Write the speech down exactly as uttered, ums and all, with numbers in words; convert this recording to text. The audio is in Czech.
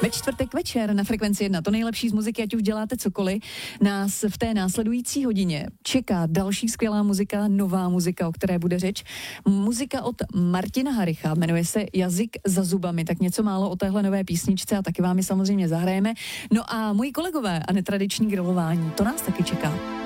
Ve čtvrtek večer na Frekvenci jedna, to nejlepší z muziky, ať už děláte cokoliv, nás v té následující hodině čeká další skvělá muzika, nová muzika, o které bude řeč. Muzika od Martina Haricha, jmenuje se Jazyk za zubami, tak něco málo o téhle nové písničce a taky vám ji samozřejmě zahrajeme. No a moji kolegové a netradiční grilování, to nás taky čeká.